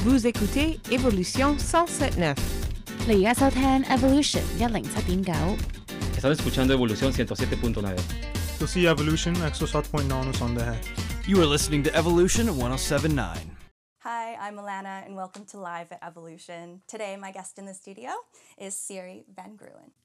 Vous écoutez Évolution 107.9. 你而家收聽 Evolution 107.9。 Estás escuchando Evolución 107.9. ਤੁਸੀਂ Evolution 107.9 ਨੂੰ ਸੁਣਦੇ ਹੈ। You are listening to Evolution 107.9. Hi, I'm Alana, and welcome to Live at Evolution. Today, my guest in the studio is Siri Van Gruwen.